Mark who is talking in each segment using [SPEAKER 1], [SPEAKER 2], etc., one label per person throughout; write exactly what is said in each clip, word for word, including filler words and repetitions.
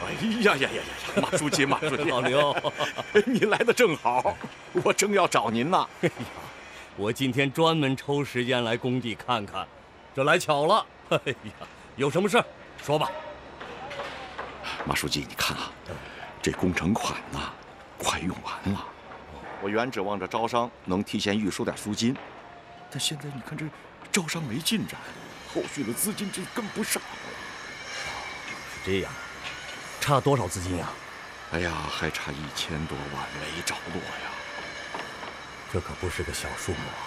[SPEAKER 1] 哎呀呀呀呀！马书记，马书记，
[SPEAKER 2] 老刘，
[SPEAKER 1] 你来的正好，我正要找您呢。
[SPEAKER 2] 哎呀，我今天专门抽时间来工地看看，这来巧了。哎呀，有什么事说吧。
[SPEAKER 1] 马书记，你看啊，这工程款呢，快用完了。我原指望着招商能提前预收点赎金，但现在你看这招商没进展，后续的资金这跟不上。
[SPEAKER 2] 是这样，差多少资金呀？
[SPEAKER 1] 哎呀，还差一千多万没着落呀。
[SPEAKER 2] 这可不是个小数目啊！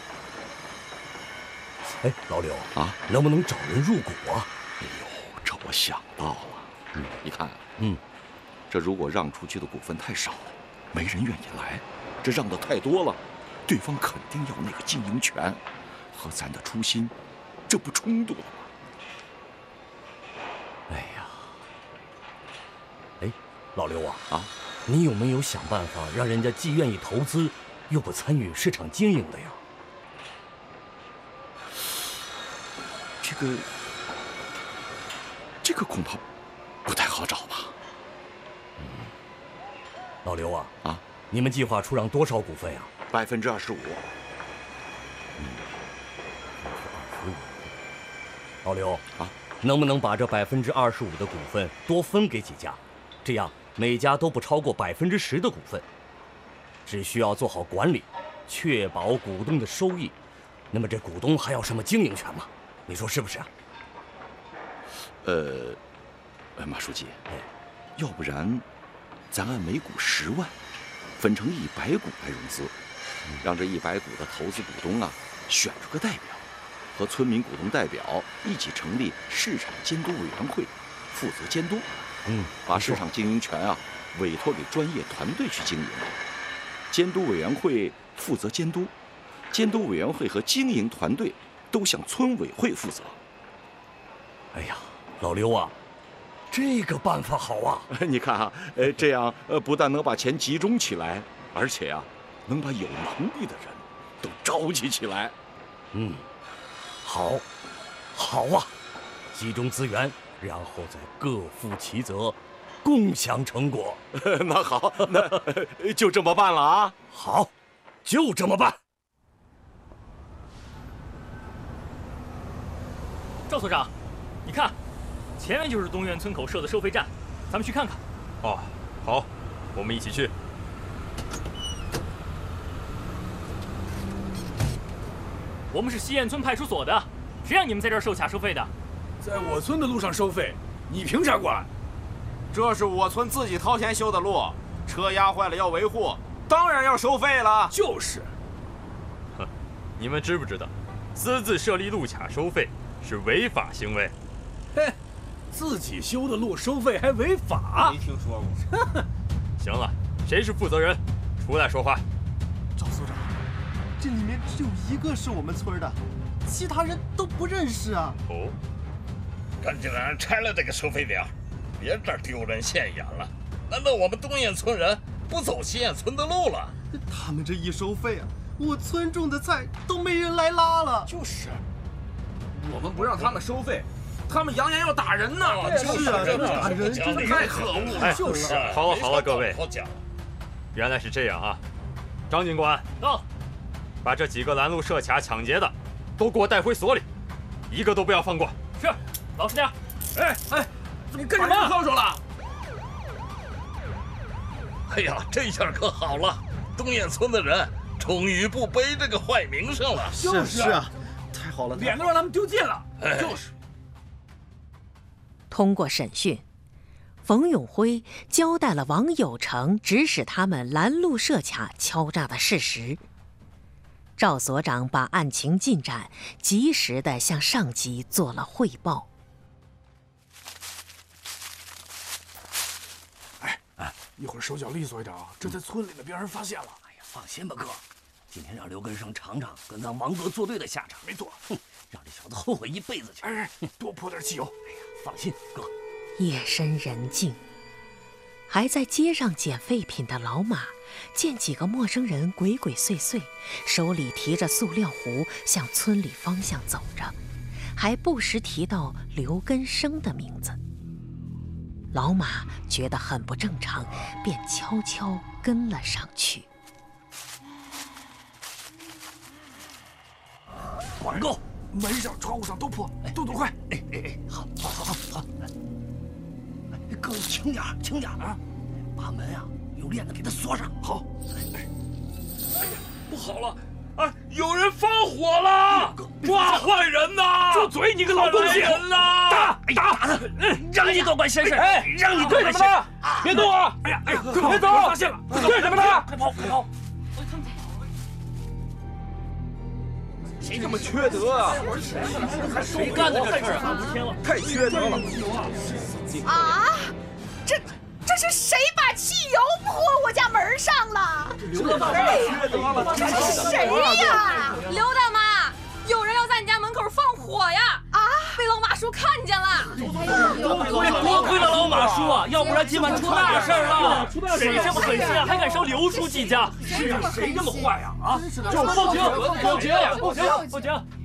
[SPEAKER 2] 哎，老刘
[SPEAKER 1] 啊，
[SPEAKER 2] 能不能找人入股啊？
[SPEAKER 1] 哎呦，这我想到了。嗯，你看，
[SPEAKER 2] 嗯，
[SPEAKER 1] 这如果让出去的股份太少，没人愿意来；这让的太多了，对方肯定要那个经营权，和咱的初心，这不冲突了吗？
[SPEAKER 2] 哎呀，哎，老刘啊，
[SPEAKER 1] 啊，
[SPEAKER 2] 你有没有想办法让人家既愿意投资，又不参与市场经营的呀？
[SPEAKER 1] 这个，这个恐怕不太好找吧？
[SPEAKER 2] 嗯，老刘啊，
[SPEAKER 1] 啊，
[SPEAKER 2] 你们计划出让多少股份呀？
[SPEAKER 1] 百分之二十五。
[SPEAKER 2] 嗯，二十五。老刘
[SPEAKER 1] 啊，
[SPEAKER 2] 能不能把这百分之二十五的股份多分给几家？这样每家都不超过百分之十的股份，只需要做好管理，确保股东的收益。那么这股东还要什么经营权吗？你说是不是啊？
[SPEAKER 1] 呃，马书记，要不然，咱按每股十万，分成一百股来融资，让这一百股的投资股东啊选出个代表，和村民股东代表一起成立市场监督委员会，负责监督。
[SPEAKER 2] 嗯，
[SPEAKER 1] 把市场经营权啊委托给专业团队去经营，监督委员会负责监督，监督委员会和经营团队都向村委会负责。
[SPEAKER 2] 哎呀，老刘啊，这个办法好啊！
[SPEAKER 1] 你看啊，呃，这样呃，不但能把钱集中起来，而且啊，能把有能力的人都召集起来。
[SPEAKER 2] 嗯，好，好啊，集中资源，然后再各负其责，共享成果。
[SPEAKER 1] 那好，那就这么办了啊！
[SPEAKER 2] 好，就这么办。
[SPEAKER 3] 赵所长，你看，前面就是东苑村口设的收费站，咱们去看看。
[SPEAKER 4] 哦，好，我们一起去。
[SPEAKER 3] 我们是西苑村派出所的，谁让你们在这儿收卡收费的？
[SPEAKER 5] 在我村的路上收费，你凭啥管？
[SPEAKER 6] 这是我村自己掏钱修的路，车压坏了要维护，当然要收费了。
[SPEAKER 5] 就是。
[SPEAKER 4] 哼，你们知不知道，私自设立路卡收费是违法行为？
[SPEAKER 5] 嘿，自己修的路收费还违法？
[SPEAKER 6] 没听说过。
[SPEAKER 4] 行了，谁是负责人？出来说话。
[SPEAKER 7] 赵所长，这里面只有一个是我们村的，其他人都不认识啊。
[SPEAKER 4] 哦，
[SPEAKER 8] 赶紧让人拆了这个收费表，别这儿丢人现眼了。难道我们东堰村人不走西堰村的路了？
[SPEAKER 7] 他们这一收费啊，我村种的菜都没人来拉了。
[SPEAKER 6] 就是，我们不让他们收费，他们扬言要打人呢。
[SPEAKER 7] 哦、就是啊，这打人真的
[SPEAKER 6] 太可恶了。
[SPEAKER 4] 哎，
[SPEAKER 7] 就是。
[SPEAKER 4] 好了好了，各位，原来是这样啊！张警官，
[SPEAKER 3] 到，
[SPEAKER 4] 把这几个拦路设卡抢劫的，都给我带回所里，一个都不要放过。
[SPEAKER 3] 是，老实点。
[SPEAKER 6] 哎哎，你干什么？铐住了！
[SPEAKER 8] 哎呀，这下可好了，东堰村的人终于不背这个坏名声了。
[SPEAKER 7] 是是啊，太好了，
[SPEAKER 5] 脸都让他们丢尽了。
[SPEAKER 8] 哎、
[SPEAKER 6] 就是。
[SPEAKER 9] 通过审讯，冯永辉交代了王有成指使他们拦路设卡敲诈的事实。赵所长把案情进展及时地向上级做了汇报。
[SPEAKER 5] 哎哎，一会儿手脚利索一点啊，这在村里呢，别让人发现了。
[SPEAKER 2] 哎呀，放心吧，哥，今天让刘根生尝尝跟咱王哥作对的下场。
[SPEAKER 5] 没错，
[SPEAKER 2] 哼，让这小子后悔一辈子去。
[SPEAKER 5] 哎哎，多泼点汽油。
[SPEAKER 2] 哎呀，放心，哥。
[SPEAKER 9] 夜深人静，还在街上捡废品的老马见几个陌生人鬼鬼祟祟，手里提着塑料壶向村里方向走着，还不时提到刘根生的名字。 老马觉得很不正常，便悄悄跟了上去。
[SPEAKER 5] 管够，门上、窗户上都破，动作快！
[SPEAKER 7] 哎哎哎，好，好，好，好，好！各位轻点，轻点啊！把门啊有链子给它锁上。好。哎
[SPEAKER 5] 呀，不好了！啊，有人放火了！抓坏人呐！住嘴，你个老东西！人呐！打打打他！
[SPEAKER 3] 让你多管闲事！
[SPEAKER 5] 哎，让你对什么呢？别动啊！哎呀哎呀，快跑！别走！发现了！对什么呢？快跑！快跑！谁这么缺德啊？
[SPEAKER 3] 谁干的这事儿啊？
[SPEAKER 6] 太缺德了！
[SPEAKER 10] 啊，这这是谁把汽油泼我家门上了？
[SPEAKER 6] 刘大妈缺德了！
[SPEAKER 10] 这是谁呀？
[SPEAKER 11] 刘大妈，有人要在你家门口放火呀！啊，被老马叔看见了。
[SPEAKER 3] 多亏了老马叔啊，要不然今晚出大事了。谁这么狠心啊，还敢烧刘书记家？
[SPEAKER 5] 是谁这么坏呀？啊！
[SPEAKER 3] 就报警！报警！报警！报警！